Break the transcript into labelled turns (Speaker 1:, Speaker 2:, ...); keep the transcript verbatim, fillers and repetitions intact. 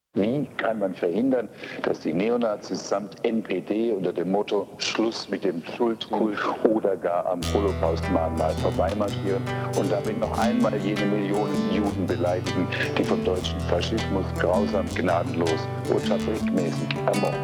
Speaker 1: Wie kann man verhindern, dass die Neonazis samt N P D unter dem Motto Schluss mit dem Schuldkult oder gar am Holocaust-Mahnmal vorbeimarschieren und damit noch einmal jene Millionen Juden beleidigen, die vom deutschen Faschismus grausam, gnadenlos und fabrikmäßig ermordet